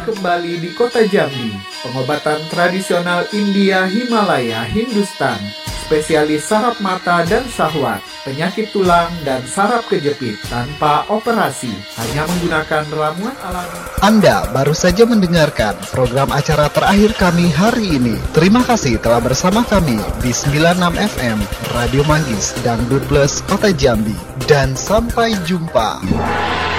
kembali di Kota Jambi. Pengobatan tradisional India, Himalaya, Hindustan, spesialis saraf mata dan syahwat, penyakit tulang dan saraf kejepit tanpa operasi, hanya menggunakan ramuan alami. Anda baru saja mendengarkan program acara terakhir kami hari ini. Terima kasih telah bersama kami di 96 FM Radio Manggis Dangdut Plus Kota Jambi. Dan sampai jumpa.